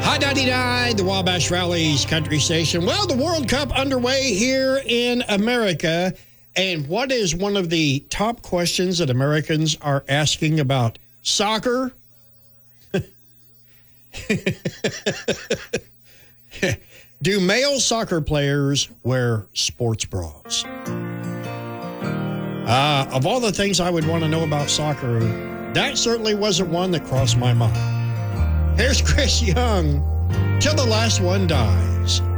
Hot 99, the Wabash Valley's country station. Well, the World Cup underway here in America. And what is one of the top questions that Americans are asking about soccer? Do male soccer players wear sports bras? Of all the things I would want to know about soccer, that certainly wasn't one that crossed my mind. Here's Chris Young, Till the Last One Dies.